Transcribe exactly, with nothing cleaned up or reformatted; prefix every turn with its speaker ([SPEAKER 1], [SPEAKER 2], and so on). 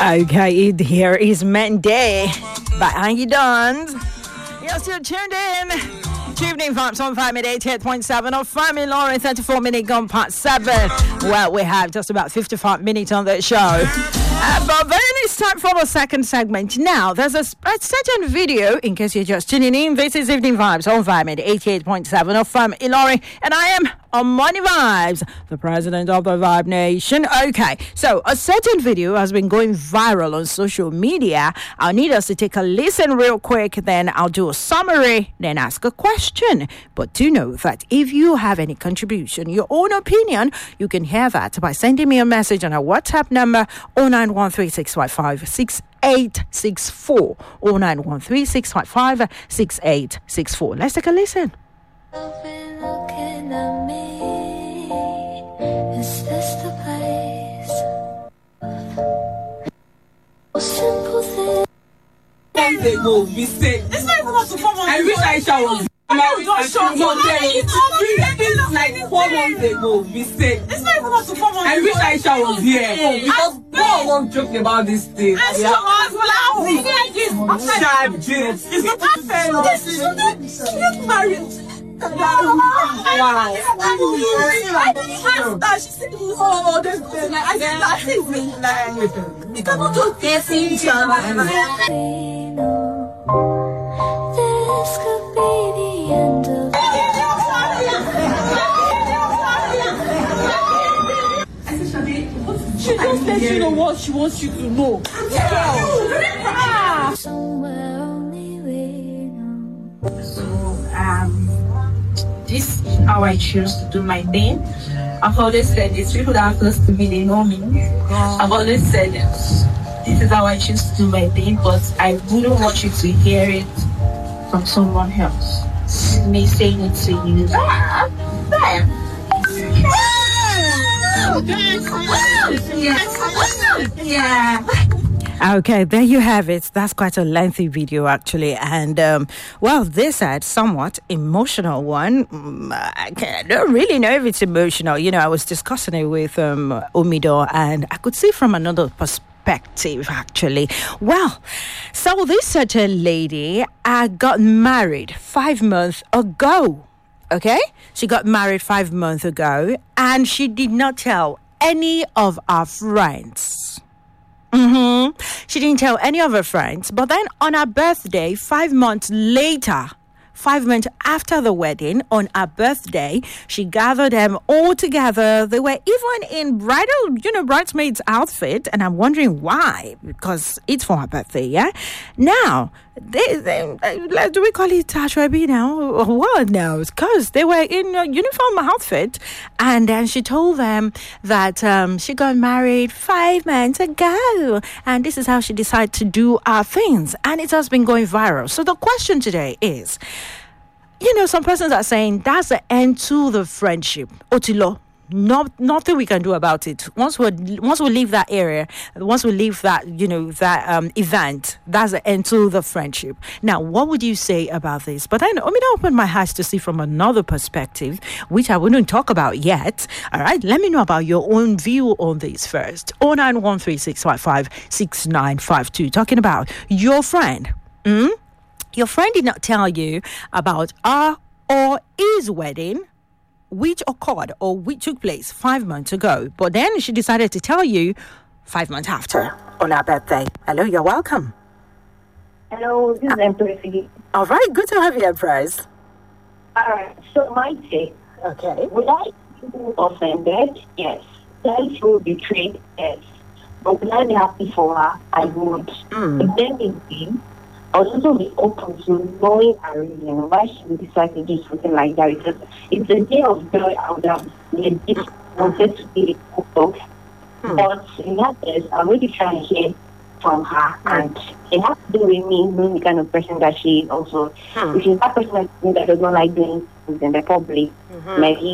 [SPEAKER 1] Okay, here is Monday by Angie Duns. You're still tuned in to Evening Vibes on Fire Mid eighty-eight point seven or Fire Mid Lauren, thirty-four minute gone past seven. Well, we have just about fifty-five minutes on the show. Uh, but then it's time for the second segment. Now, there's a, a certain video, in case you're just tuning in. This is Evening Vibes on Fire Mid eighty-eight point seven of Fire Mid Lauren, and I am on Money Vibes, the president of the Vibe Nation. Okay, so a certain video has been going viral on social media. I'll need us to take a listen real quick, then I'll do a summary, then ask a question. But do know that if you have any contribution, your own opinion, you can hear that by sending me a message on our WhatsApp number oh nine one three six five five six eight six four oh nine one three six five five six eight six four. Let's take a listen.
[SPEAKER 2] Looking at me, is this the place? Simple thing.
[SPEAKER 3] They go mistake. It's not even what to come on. I wish I was. I don't show you. It's like four months ago. Mistake. It's not even what to come on. I wish I was here. Because no one joking about this thing. I saw us. Well, I was like this. It's not fair. She's married. Wow. She said, oh, this is like, I said, that is me. You cannot do this in each other.
[SPEAKER 2] This could be the end of
[SPEAKER 3] She just let you know what she wants you to know.
[SPEAKER 2] ah. Somewhere only we know.
[SPEAKER 4] So, um, this is how I choose to do my thing. I've always said this. People that are close to me, they know me. I've always said this. This is how I choose to do my thing, but I wouldn't want you to hear it from someone else. Me saying it to you. Ah, bam. Yeah.
[SPEAKER 1] Okay, there you have it. That's quite a lengthy video, actually. And, um, well, this had somewhat emotional one. Mm, I, I don't really know if it's emotional. You know, I was discussing it with um, Omido, and I could see from another perspective, actually. Well, so this certain lady uh, got married five months ago. Okay? She got married five months ago, and she did not tell any of our friends. Mm-hmm. She didn't tell any of her friends. But then on her birthday, five months later, five months after the wedding, on her birthday, she gathered them all together. They were even in bridal, you know, bridesmaids outfit. And I'm wondering why, because it's for her birthday, yeah? Now, they, they, uh, do we call it Tashwabi now? Or what now? Because they were in a uniform outfit. And then she told them that um, she got married five months ago. And this is how she decided to do our things. And it has been going viral. So the question today is, you know, some persons are saying that's the end to the friendship. Otilo. Not nothing we can do about it. Once we once we leave that area, once we leave that, you know, that um event, that's the end to the friendship. Now, what would you say about this? But then, let me open my eyes to see from another perspective, which I wouldn't talk about yet. All right, let me know about your own view on this first. oh nine one three six five five six nine five two. Talking about your friend. Mm? Your friend did not tell you about her or his wedding, which occurred or which took place five months ago. But then she decided to tell you five months after on her birthday. Hello, you're welcome.
[SPEAKER 5] Hello, this is Empress again.
[SPEAKER 1] All right, good to have you, Empress.
[SPEAKER 5] All right, so my take.
[SPEAKER 1] Okay.
[SPEAKER 5] Would I feel offended? Yes. Would I feel betrayed? Yes. But would I be happy for her? I would.
[SPEAKER 1] Mm.
[SPEAKER 5] But then again, I would also be open to knowing her reason why she would decide to do something like that. Because it's a day of joy. I would have legit wanted to be a couple. Hmm. But in that case, I'm really trying to hear from her. Hmm. And it has to do with me knowing the kind of person that she is also. Hmm. If she's that person that does not like doing things in the public, mm-hmm. maybe